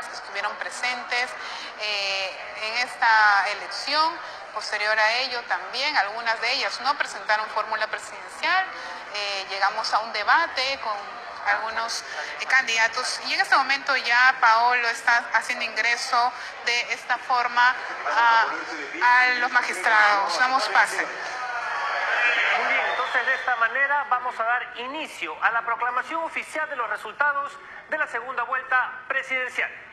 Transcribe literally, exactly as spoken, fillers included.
personas que estuvieron presentes eh, en esta elección. Posterior a ello también, algunas de ellas no presentaron fórmula presidencial. Eh, llegamos a un debate con algunos eh, candidatos y en este momento ya Paolo está haciendo ingreso de esta forma a, a los magistrados. Damos pase. Muy bien, entonces de esta manera vamos a dar inicio a la proclamación oficial de los resultados de la segunda vuelta presidencial.